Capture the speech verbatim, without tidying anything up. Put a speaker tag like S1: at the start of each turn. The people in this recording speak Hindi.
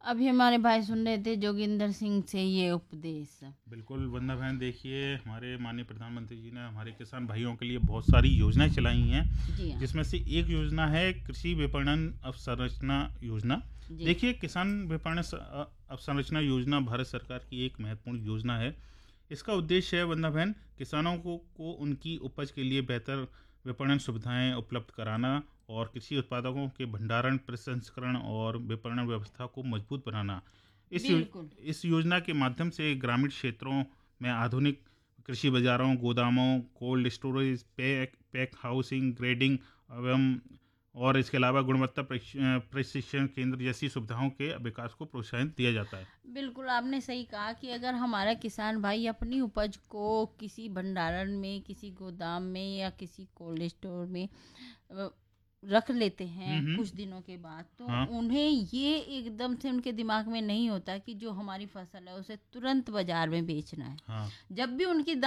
S1: अभी हमारे भाई सुन रहे थे जोगिंदर सिंह से ये उपदेश।
S2: बिल्कुल वंदना बहन, देखिए हमारे माननीय प्रधानमंत्री जी ने हमारे किसान भाइयों के लिए बहुत सारी योजनाएं चलाई हैं,
S1: जी हाँ।
S2: जिसमें से एक योजना है कृषि विपणन अवसंरचना योजना।
S1: जी।
S2: देखिए, किसान विपणन स- अ- अवसंरचना योजना भारत सरकार की एक महत्वपूर्ण योजना है। इसका उद्देश्य है वंदना बहन, किसानों को, को उनकी उपज के लिए बेहतर विपणन सुविधाएं उपलब्ध कराना और कृषि उत्पादों के भंडारण, प्रसंस्करण और विपणन व्यवस्था को मजबूत बनाना। इस यो,
S1: बिल्कुल।
S2: इस योजना के माध्यम से ग्रामीण क्षेत्रों में आधुनिक कृषि बाजारों, गोदामों, cold storage, pack pack housing, grading एवं और इसके अलावा गुणवत्ता प्रशिक्ष- प्रशिक्षण केंद्र जैसी सुविधाओं के विकास को प्रोत्साहन दिया जाता है।
S1: बिल्कुल आपने सही कहा कि अगर हमारा किसान भाई अपनी उपज को किसी भंडारण में, किसी गोदाम में या किसी कोल्ड स्टोर में अ, रख लेते हैं
S2: हम्म हम्म,
S1: कुछ दिनों के बाद, तो
S2: हाँ
S1: उन्हें ये एकदम से उनके दिमाग में नहीं होता कि जो हमारी फसल है उसे तुरंत बाजार में बेचना है।
S2: हाँ
S1: जब भी उनकी